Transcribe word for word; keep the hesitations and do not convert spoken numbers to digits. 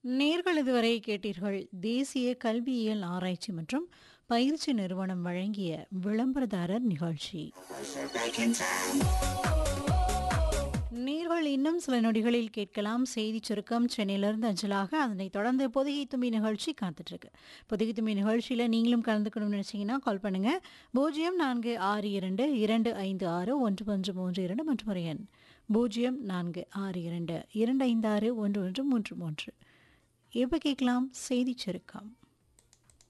நேர்கள் இதுவரை கேட்டீர்கள் தேசிய கல்வியியல் ஆராய்ச்சி மற்றும் பயிற்சி நிறுவனம் வழங்கிய விளம்பரதாரர் நிகழ்ச்சி. நேர்கள் இன்னும் சில நொடிகளில் கேட்கலாம் செய்தி சுருக்கம் சென்னையிலிருந்து அஞ்சலாக. அதனைத் தொடர்ந்து பொதிகை தும்பி நிகழ்ச்சி காத்துட்டு இருக்கு. பொதிகை தும்பி நிகழ்ச்சியில் நீங்களும் கலந்துக்கணும்னு நினைச்சீங்கன்னா கால் பண்ணுங்க பூஜ்ஜியம் நான்கு ஆறு இரண்டு இரண்டு ஐந்து ஆறு ஒன்று ஒன்று மூன்று இரண்டு மற்றும் ஒரு எண் பூஜ்ஜியம் நான்கு ஆறு இரண்டு இரண்டு ஐந்து ஆறு ஒன்று ஒன்று மூன்று மூன்று. இப்போ கேட்கலாம் செய்தி சுருக்கம்.